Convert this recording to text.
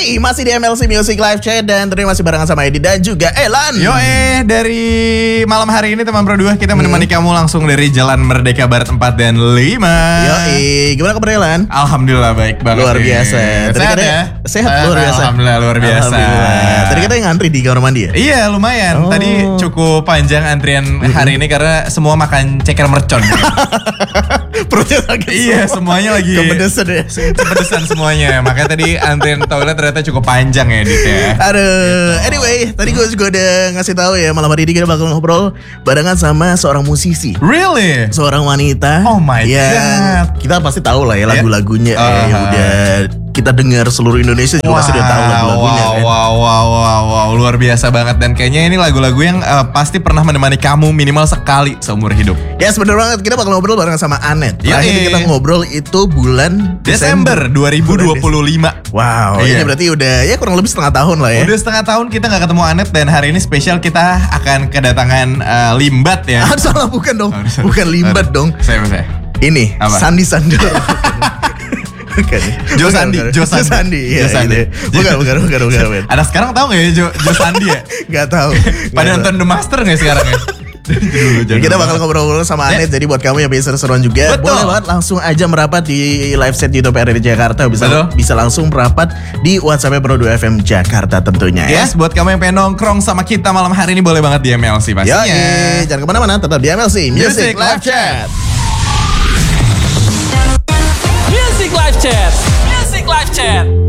Yoi, masih di MLC Music Live Chat dan terima masih barengan sama Edi dan juga Elan. Dari malam hari ini teman Pro 2 kita menemani kamu langsung dari Jalan Merdeka Barat 4 dan 5. Gimana kabar Elan? Alhamdulillah baik banget. Luar biasa. Sehat ya? Sehat luar biasa. Alhamdulillah luar biasa. Alhamdulillah. Tadi kita yang ngantri di kamar mandi ya? Iya lumayan. Tadi cukup panjang antrian hari ini karena semua makan ceker mercon. Perutnya sakit. Iya semuanya lagi kepedesan ya. Kepedesan semuanya. Makanya tadi antrian toilet ternyata cukup panjang ya Dit ya. Aduh, anyway, tadi gue juga udah ngasih tahu ya malam hari ini kita bakal ngobrol barengan sama seorang musisi. Really? Seorang wanita. Oh my god. Kita pasti tahu lah ya lagu-lagunya yang udah kita dengar seluruh Indonesia juga pasti udah tahu lagu-lagunya kan. Wow, luar biasa banget dan kayaknya ini lagu-lagu yang pasti pernah menemani kamu minimal sekali seumur hidup. Ya sebenarnya banget kita bakal ngobrol barengan sama Anet. Terakhir kita ngobrol itu bulan Desember 2025. Wow, ini berarti udah ya kurang lebih setengah tahun lah ya. Udah setengah tahun kita gak ketemu Anet dan hari ini spesial kita akan kedatangan Limbat ya. Salah bukan dong, bukan Limbat dong. Saya. Ini apa? Sandi Sandoro. Jo Sandi. Iya, bukan. Ada sekarang tahu nggak ya Jo Sandi ya? Gak tahu. Pada nonton The Master nggak sekarang ya? Kita bakal ngobrol-ngobrol sama Anet. Jadi buat kamu yang bisa seru-seruan juga, boleh banget langsung aja merapat di live set YouTube RRI Jakarta. Bisa langsung merapat di WhatsApp Pro 2 FM Jakarta tentunya ya. Yes, buat kamu yang pengen nongkrong sama kita malam hari ini boleh banget di MLC pastinya. Jangan kemana-mana, tetap di MLC Music Live Chat. Music Live Chat.